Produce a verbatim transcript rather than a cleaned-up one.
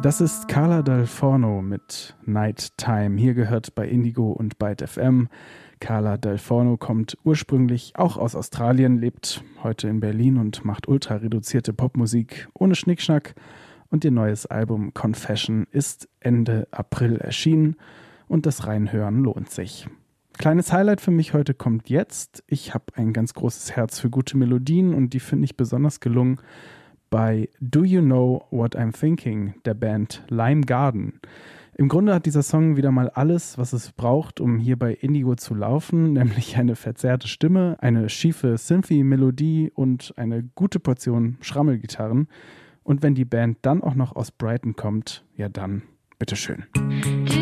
Das ist Carla Dal Forno mit Night Time. Hier gehört bei Indigo und Byte F M. Carla Dal Forno kommt ursprünglich auch aus Australien, lebt heute in Berlin und macht ultra reduzierte Popmusik ohne Schnickschnack. Und ihr neues Album Confession ist Ende April erschienen und das Reinhören lohnt sich. Kleines Highlight für mich heute kommt jetzt. Ich habe ein ganz großes Herz für gute Melodien und die finde ich besonders gelungen bei Do You Know What I'm Thinking, der Band Lime Garden. Im Grunde hat dieser Song wieder mal alles, was es braucht, um hier bei Indigo zu laufen, nämlich eine verzerrte Stimme, eine schiefe Synthy-Melodie und eine gute Portion Schrammelgitarren. Und wenn die Band dann auch noch aus Brighton kommt, ja dann, bitteschön.